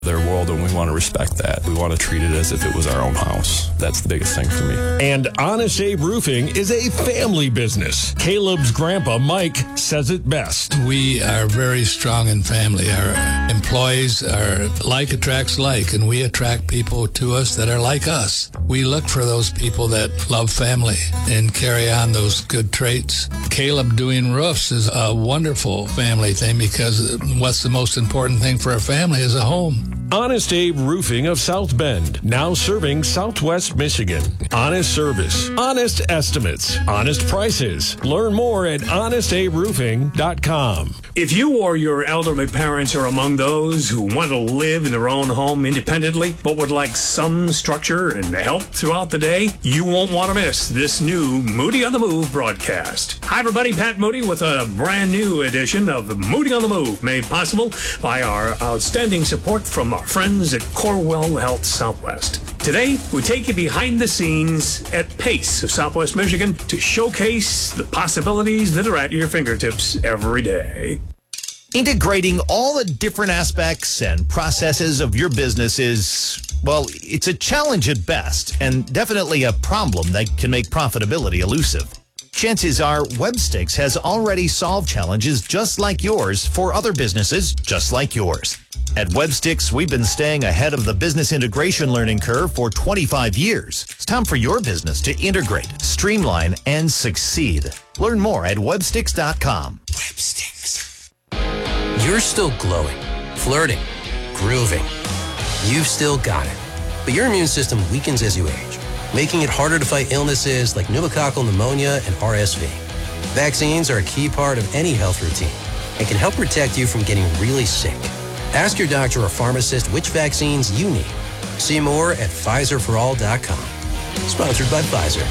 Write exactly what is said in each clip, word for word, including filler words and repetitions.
their world, and we want to respect that. We want to treat it as if it was our own house. That's the biggest thing for me. And Honest Abe Roofing is a family business. Caleb's grandpa, Mike, says it best. We are very strong in family. Our employees are like attracts like, and we attract people to us that are like us. We look for those people that love family and carry on those good traits. Caleb doing roofs is a wonderful family thing, because what's the most important thing for a family is a home. Honest Abe Roofing of South Bend, now serving Southwest Michigan. Honest service, honest estimates, honest prices. Learn more at honest abe roofing dot com. If you or your elderly parents are among those who want to live in their own home independently, but would like some structure and help throughout the day, you won't want to miss this new Moody on the Move broadcast. Hi, everybody. Pat Moody with a brand new edition of Moody on the Move, made possible by our outstanding support from our friends at Corewell Health Southwest. Today, we take you behind the scenes at PACE of Southwest Michigan to showcase the possibilities that are at your fingertips every day. Integrating all the different aspects and processes of your business is, well, it's a challenge at best, and definitely a problem that can make profitability elusive. Chances are Webstix has already solved challenges just like yours for other businesses just like yours. At Webstix, we've been staying ahead of the business integration learning curve for twenty-five years. It's time for your business to integrate, streamline, and succeed. Learn more at webstix dot com. Webstix. You're still glowing, flirting, grooving. You've still got it. But your immune system weakens as you age, making it harder to fight illnesses like pneumococcal pneumonia and R S V. Vaccines are a key part of any health routine and can help protect you from getting really sick. Ask your doctor or pharmacist which vaccines you need. See more at Pfizer for all dot com. Sponsored by Pfizer.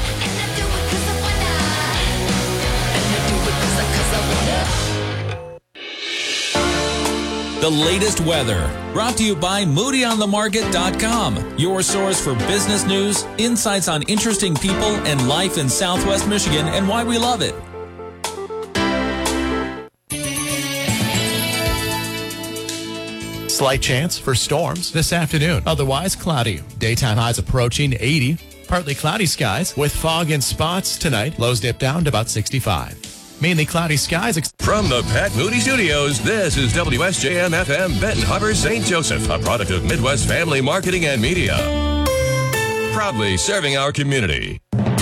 The latest weather, brought to you by Moody On The Market dot com, your source for business news, insights on interesting people and life in Southwest Michigan and why we love it. Slight chance for storms this afternoon. Otherwise cloudy. Daytime highs approaching eighty. Partly cloudy skies with fog in spots tonight. Lows dip down to about sixty-five. Mainly cloudy skies. From the Pat Moody Studios, this is W S J M F M Benton Harbor, Saint Joseph, a product of Midwest Family Marketing and Media. Proudly serving our community.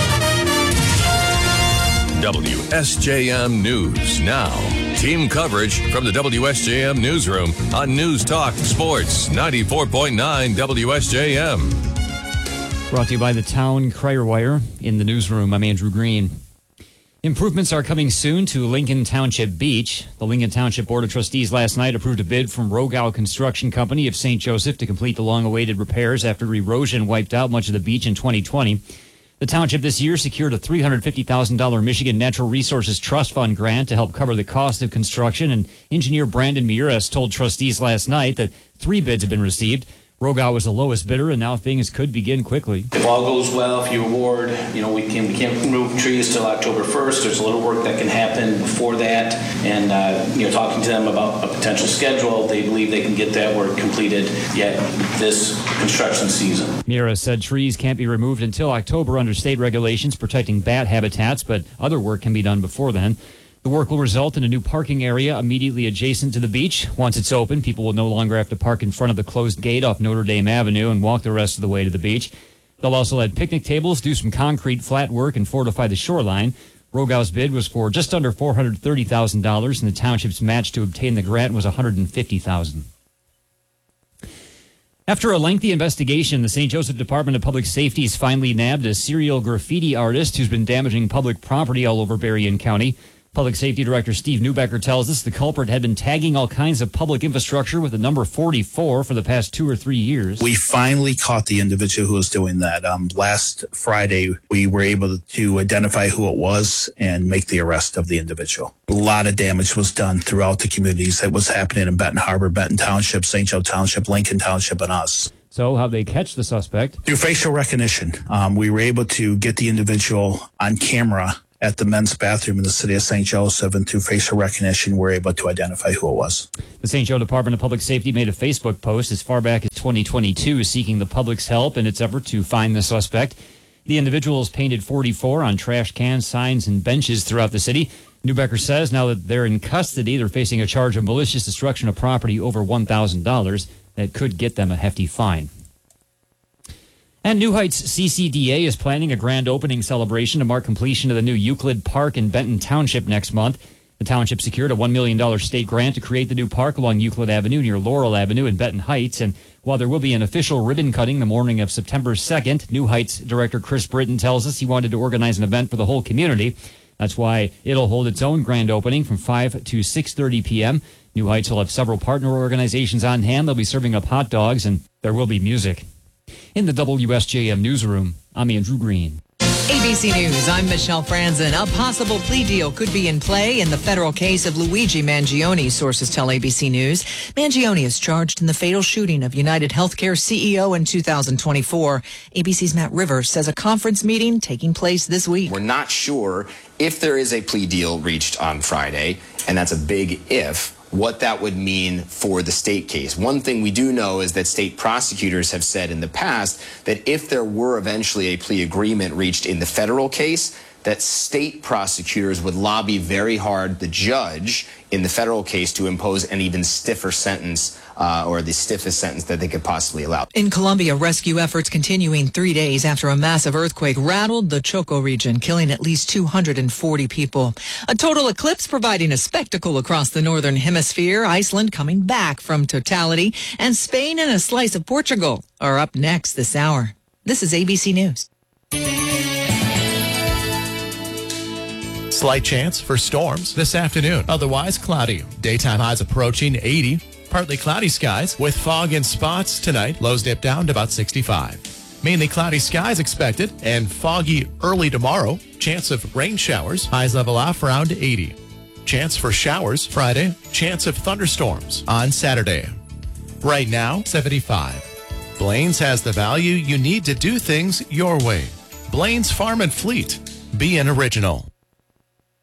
W S J M News now. Team coverage from the W S J M Newsroom on News Talk Sports ninety-four point nine W S J M. Brought to you by the Town Crier Wire. In the newsroom, I'm Andrew Green. Improvements are coming soon to Lincoln Township Beach. The Lincoln Township Board of Trustees last night approved a bid from Rogow Construction Company of Saint Joseph to complete the long-awaited repairs after erosion wiped out much of the beach in twenty twenty. The township this year secured a three hundred fifty thousand dollars Michigan Natural Resources Trust Fund grant to help cover the cost of construction, and engineer Brandon Miuras told trustees last night that three bids have been received. Rogow was the lowest bidder, and now things could begin quickly. If all goes well, if you award, you know, we can we can't remove trees till October first. There's a little work that can happen before that, and uh, you know, talking to them about a potential schedule, they believe they can get that work completed yet this construction season. Mira said trees can't be removed until October under state regulations protecting bat habitats, but other work can be done before then. The work will result in a new parking area immediately adjacent to the beach. Once it's open, people will no longer have to park in front of the closed gate off Notre Dame Avenue and walk the rest of the way to the beach. They'll also add picnic tables, do some concrete flat work, and fortify the shoreline. Rogow's bid was for just under four hundred thirty thousand dollars, and the township's match to obtain the grant was one hundred fifty thousand dollars. After a lengthy investigation, the Saint Joseph Department of Public Safety has finally nabbed a serial graffiti artist who's been damaging public property all over Berrien County. Public Safety Director Steve Newbecker tells us the culprit had been tagging all kinds of public infrastructure with the number forty-four for the past two or three years. We finally caught the individual who was doing that. Um, last Friday, we were able to identify who it was and make the arrest of the individual. A lot of damage was done throughout the communities that was happening in Benton Harbor, Benton Township, Saint Joe Township, Lincoln Township, and us. So how'd they catch the suspect? Through facial recognition. Um, we were able to get the individual on camera at the men's bathroom in the city of Saint Joseph, and through facial recognition, we're able to identify who it was. The Saint Joe Department of Public Safety made a Facebook post as far back as twenty twenty-two seeking the public's help in its effort to find the suspect. The individual is painted forty-four on trash cans, signs, and benches throughout the city. Neubecker says now that they're in custody, they're facing a charge of malicious destruction of property over one thousand dollars that could get them a hefty fine. And New Heights C C D A is planning a grand opening celebration to mark completion of the new Euclid Park in Benton Township next month. The township secured a one million dollars state grant to create the new park along Euclid Avenue near Laurel Avenue in Benton Heights. And while there will be an official ribbon cutting the morning of September second, New Heights Director Chris Britton tells us he wanted to organize an event for the whole community. That's why it'll hold its own grand opening from five to six thirty p.m. New Heights will have several partner organizations on hand. They'll be serving up hot dogs, and there will be music. In the W S J M newsroom, I'm Andrew Green. A B C News, I'm Michelle Franzen. A possible plea deal could be in play in the federal case of Luigi Mangione, sources tell A B C News. Mangione is charged in the fatal shooting of United Healthcare C E O in two thousand twenty-four. A B C's Matt Rivers says a conference meeting taking place this week. We're not sure if there is a plea deal reached on Friday, and that's a big if, what that would mean for the state case. One thing we do know is that state prosecutors have said in the past that if there were eventually a plea agreement reached in the federal case, that state prosecutors would lobby very hard the judge in the federal case to impose an even stiffer sentence uh, or the stiffest sentence that they could possibly allow. In Colombia, rescue efforts continuing three days after a massive earthquake rattled the Choco region, killing at least two hundred forty people. A total eclipse providing a spectacle across the northern hemisphere. Iceland coming back from totality, and Spain and a slice of Portugal are up next this hour. This is A B C News. Slight chance for storms this afternoon. Otherwise cloudy. Daytime highs approaching eighty. Partly cloudy skies with fog in spots tonight. Lows dip down to about sixty-five. Mainly cloudy skies expected and foggy early tomorrow. Chance of rain showers. Highs level off around eighty. Chance for showers Friday. Chance of thunderstorms on Saturday. Right now, seventy-five. Blaine's has the value you need to do things your way. Blaine's Farm and Fleet. Be an original.